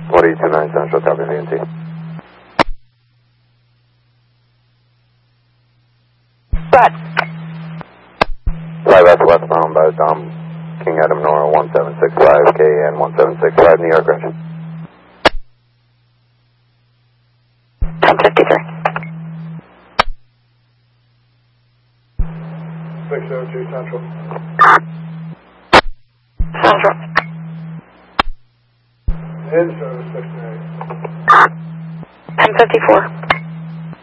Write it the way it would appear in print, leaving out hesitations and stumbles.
182.9 Central, copy VNT. But. Fly west westbound by Dom King Adam Nora 1765 KN 1765 New York Region. 1053. 602 Central. Central. In service 698. 1054.